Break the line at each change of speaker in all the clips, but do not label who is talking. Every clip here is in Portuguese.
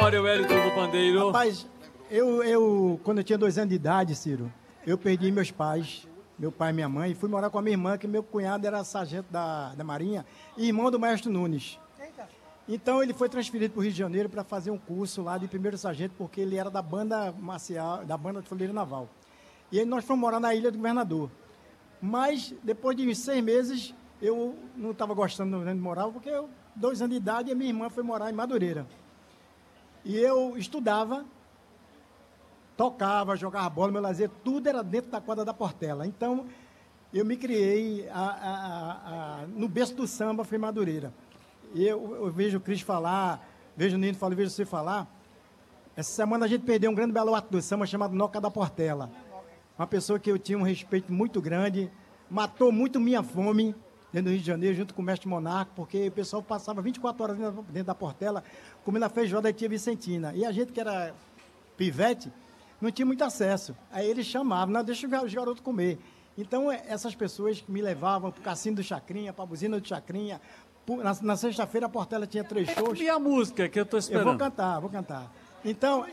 história, o Wellington do pandeiro.
Rapaz, quando eu tinha 2 anos de idade, Ciro, eu perdi meus pais, meu pai e minha mãe, e fui morar com a minha irmã, que meu cunhado era sargento da Marinha e irmão do Maestro Nunes. Então ele foi transferido para o Rio de Janeiro para fazer um curso lá de primeiro sargento, porque ele era da banda marcial, da banda de fuzileiro naval. E aí nós fomos morar na Ilha do Governador. Mas depois de uns 6 meses, eu não estava gostando de onde morava, porque eu, 2 anos de idade, e a minha irmã foi morar em Madureira. E eu estudava, tocava, jogava bola, meu lazer, tudo era dentro da quadra da Portela. Então, eu me criei no berço do samba, foi em Madureira. E eu vejo o Cris falar, vejo o Nino falar, vejo você falar. Essa semana a gente perdeu um grande baluarte do samba chamado Noca da Portela. Uma pessoa que eu tinha um respeito muito grande, matou muito minha fome dentro do Rio de Janeiro, junto com o mestre Monarco, porque o pessoal passava 24 horas dentro da Portela, comendo a feijoada da tia Vicentina. E a gente que era pivete, não tinha muito acesso. Aí eles chamavam, não, deixa os garotos comer. Então, essas pessoas que me levavam para o Cassino do Chacrinha, para a Buzina do Chacrinha, na sexta-feira a Portela tinha 3 shows.
E a música que eu estou esperando?
Eu vou cantar. Então,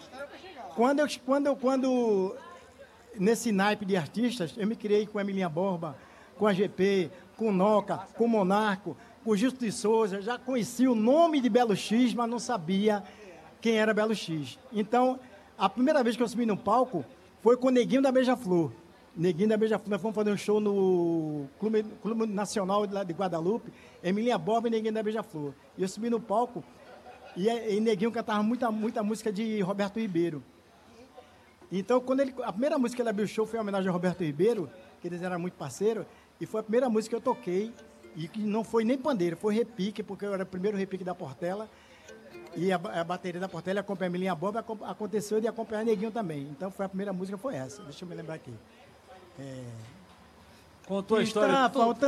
quando nesse naipe de artistas, eu me criei com a Emilinha Borba, com a GP, com o Noca, com o Monarco, com o Gilson de Souza. Já conheci o nome de Belo X, mas não sabia quem era Belo X. Então, a primeira vez que eu subi no palco foi com o Neguinho da Beija-Flor. Neguinho da Beija-Flor, nós fomos fazer um show no Clube Nacional de Guadalupe, Emilinha Borba e Neguinho da Beija-Flor. E eu subi no palco e Neguinho cantava muita música de Roberto Ribeiro. Então, a primeira música que ele abriu o show foi uma homenagem a Roberto Ribeiro, que eles eram muito parceiros, e foi a primeira música que eu toquei, e que não foi nem pandeiro, foi repique, porque eu era o primeiro repique da Portela, e a bateria da Portela acompanha a Emilinha Borba, aconteceu de acompanhar Neguinho também. Então, foi a primeira música, foi essa. Deixa eu me lembrar aqui.
Contou a história.